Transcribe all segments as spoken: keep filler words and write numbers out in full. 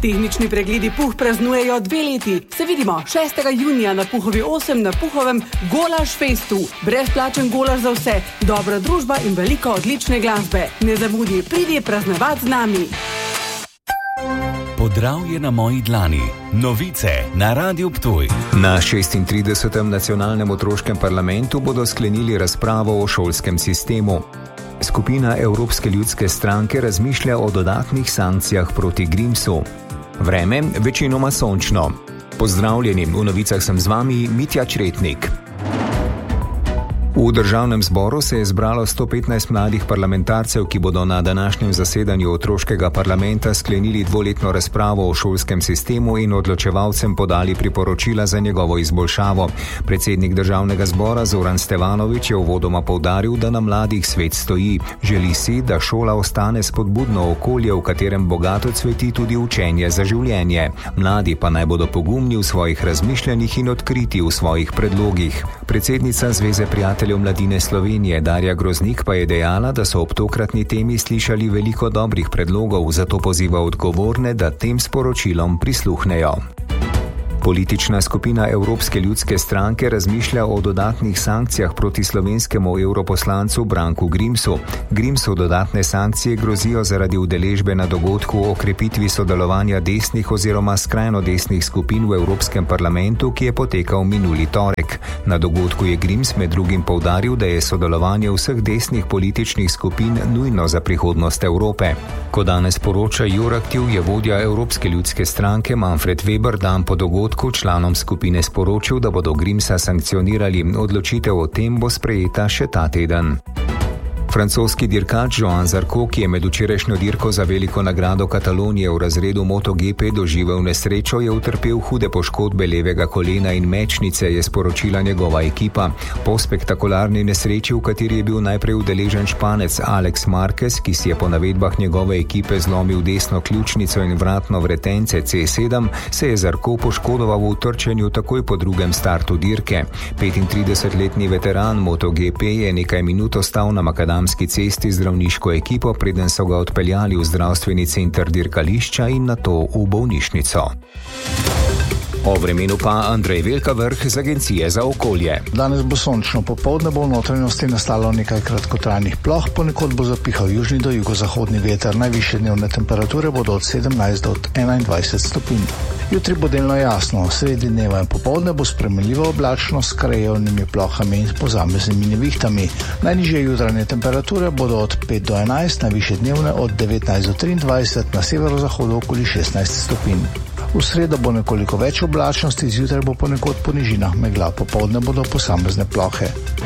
Tehnični pregledi Puh praznujejo dve leti. Se vidimo šestega junija na Puhovi osem na Puhovem Golaž Festu. Brezplačen golaž za vse, dobra družba in veliko odlične glasbe. Ne zamudi, pridi praznovati z nami. Podravje na moji dlani. Novice na Radiu Ptuj. Na šestintridesetem nacionalnem otroškem parlamentu bodo sklenili razpravo o šolskem sistemu. Skupina Evropske ljudske stranke razmišlja o dodatnih sankcijah proti Grimsu. Vreme večinoma sončno. Pozdravljeni, v novicah sem z vami Mitja Čretnik. V državnem zboru se je zbralo sto petnajst mladih parlamentarcev, ki bodo na današnjem zasedanju otroškega parlamenta sklenili dvoletno razpravo o šolskem sistemu in odločevalcem podali priporočila za njegovo izboljšavo. Predsednik državnega zbora Zoran Stevanović je uvodoma poudaril, da na mladih svet stoji. Želi si, da šola ostane spodbudno okolje, v katerem bogato cveti tudi učenje za življenje. Mladi pa naj bodo pogumni v svojih razmišljanjih in odkriti v svojih predlogih. Predsednica Zveze prijateljev Mladine Slovenije Darja Groznik pa je dejala, da so ob tokratni temi slišali veliko dobrih predlogov, zato poziva odgovorne, da tem sporočilom prisluhnejo. Politična skupina Evropske ljudske stranke razmišlja o dodatnih sankcijah proti slovenskemu europoslancu Branku Grimsu. Grimsu dodatne sankcije grozijo zaradi udeležbe na dogodku o krepitvi sodelovanja desnih oziroma skrajno desnih skupin v Evropskem parlamentu, ki je potekal minuli torek. Na dogodku je Grims med drugim poudaril, da je sodelovanje vseh desnih političnih skupin nujno za prihodnost Evrope. Ko danes poroča Euraktiv, je vodja Evropske ljudske stranke Manfred Weber dan po dogodku članom skupine sporočil, da bodo Grimsa sankcionirali. Odločitev o tem bo sprejeta še ta teden. Francoski dirkač Joan Zarco, ki je med včerajšnjo dirko za veliko nagrado Katalonije v razredu MotoGP doživel nesrečo, je utrpel hude poškodbe levega kolena in mečnice, je sporočila njegova ekipa. Po spektakularni nesreči, v kateri je bil najprej udeležen Španec Alex Marquez, ki si je po navedbah njegove ekipe zlomil desno ključnico in vratno vretence C sedem, se je Zarco poškodoval v trčenju takoj po drugem startu dirke. petintridesetletni veteran MotoGP je nekaj minut ostal na makadamski cesti z zdravniško ekipo, preden so ga odpeljali v zdravstveni center dirkališča in nato v bolnišnico. O vremenu pa Andrej Velkavrh z Agencije za okolje. Danes bo sončno, popoldne bo v notranjosti nastalo nekaj kratkotrajnih ploh, ponekod bo zapihal južni do jugozahodni veter. Najvišje dnevne temperature bodo od sedemnajst do enaindvajset stopinj. Jutri bo delno jasno, sredi dneva in popoldne bo spremenljivo oblačno s krajevnimi plohami in posameznimi nevihtami. Najnižje jutranje temperature bodo od pet do enajst, najvišje dnevne od devetnajst do triindvajset, na severozahodu okoli šestnajst stopinj. V sredo bo nekoliko več oblačnosti, zjutraj bo ponekod po nižinah megla, popoldne bodo posamezne plohe.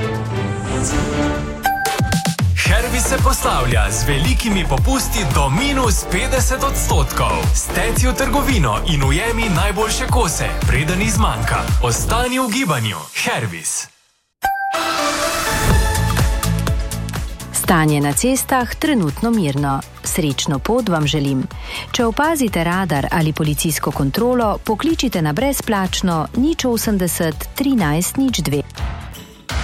Hervis se poslavlja z velikimi popusti do minus petdeset odstotkov. Steci v trgovino in ujemi najboljše kose, preden izmanjka. Ostani v gibanju. Hervis. Stanje na cestah trenutno mirno. Srečno pot vam želim. Če opazite radar ali policijsko kontrolo, pokličite na brezplačno nič osemdeset trinajst nič dve.